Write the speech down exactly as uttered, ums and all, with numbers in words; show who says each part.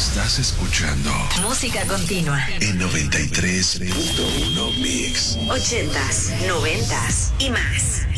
Speaker 1: Estás escuchando
Speaker 2: Música Continua
Speaker 1: en noventa y tres punto uno Mix.
Speaker 2: ochentas, noventas y más.